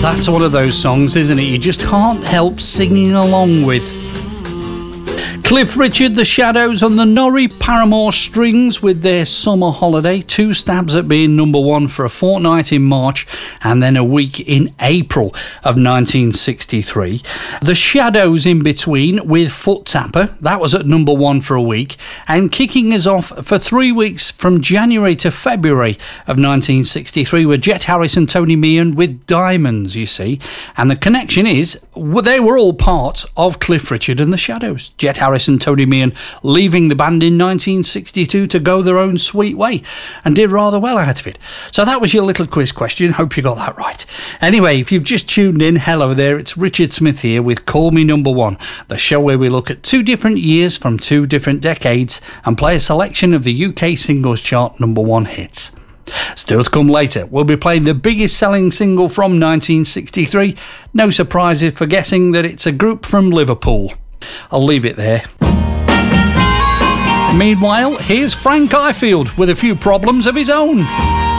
That's one of those songs, isn't it? You just can't help singing along with. Cliff Richard, The Shadows, and the Norrie Paramore Strings with their Summer Holiday. 2 stabs at being number 1 for a fortnight in March and then a week in April of 1963. The Shadows in between with Foot Tapper. That was at number 1 for a week. And kicking us off for 3 weeks from January to February of 1963 were Jet Harris and Tony Meehan with Diamonds, you see. And the connection is, they were all part of Cliff Richard and the Shadows. Jet Harris and Tony Meehan leaving the band in 1962 to go their own sweet way and did rather well out of it. So that was your little quiz question. Hope you got that right. Anyway, if you've just tuned in, hello there, it's Richard Smith here with Call Me Number 1, the show where we look at 2 different years from 2 different decades and play a selection of the UK singles chart number 1 hits. Still to come later, we'll be playing the biggest selling single from 1963. No surprises for guessing that it's a group from Liverpool. I'll leave it there. Meanwhile, here's Frank Ifield with a few problems of his own.